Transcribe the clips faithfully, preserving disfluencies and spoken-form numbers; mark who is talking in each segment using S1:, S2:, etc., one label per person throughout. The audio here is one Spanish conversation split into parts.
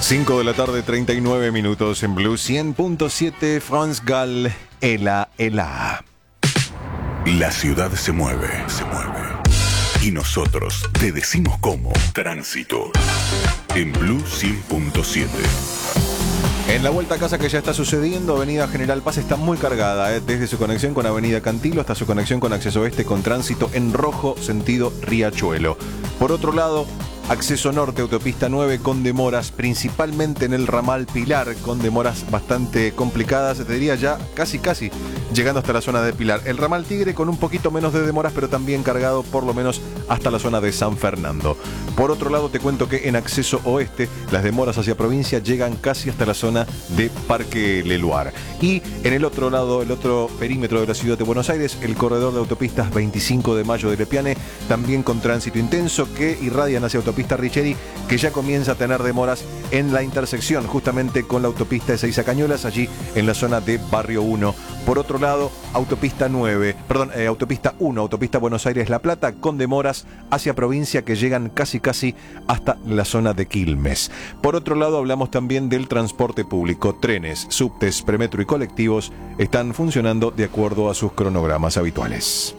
S1: cinco de la tarde, treinta y nueve minutos en Blue cien punto siete. France Gall, Ela, Ela.
S2: La ciudad se mueve, se mueve. Y nosotros te decimos cómo. Tránsito. En Blue cien punto siete.
S1: En la vuelta a casa que ya está sucediendo, Avenida General Paz está muy cargada, ¿eh? Desde su conexión con Avenida Cantilo hasta su conexión con Acceso Oeste con tránsito en rojo, sentido Riachuelo. Por otro lado, Acceso Norte, Autopista nueve con demoras, principalmente en el ramal Pilar, con demoras bastante complicadas, te diría ya casi casi llegando hasta la zona de Pilar. El ramal Tigre con un poquito menos de demoras, pero también cargado por lo menos hasta la zona de San Fernando. Por otro lado, te cuento que en Acceso Oeste, las demoras hacia provincia llegan casi hasta la zona de Parque Leluar. Y en el otro lado, el otro perímetro de la ciudad de Buenos Aires, el corredor de autopistas veinticinco de mayo de Lepiane, también con tránsito intenso que irradian hacia autopista Richeri, que ya comienza a tener demoras en la intersección justamente con la autopista Ezeiza Cañuelas, allí en la zona de Barrio uno. Por otro lado, autopista nueve, perdón, eh, autopista uno, autopista Buenos Aires-La Plata, con demoras hacia provincia que llegan casi casi hasta la zona de Quilmes. Por otro lado, hablamos también del transporte público. Trenes, subtes, premetro y colectivos están funcionando de acuerdo a sus cronogramas habituales.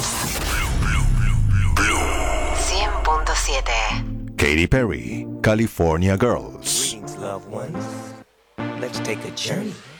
S3: cien punto siete.
S1: Katy Perry, California Girls.
S4: Greetings, loved ones. Let's take a journey.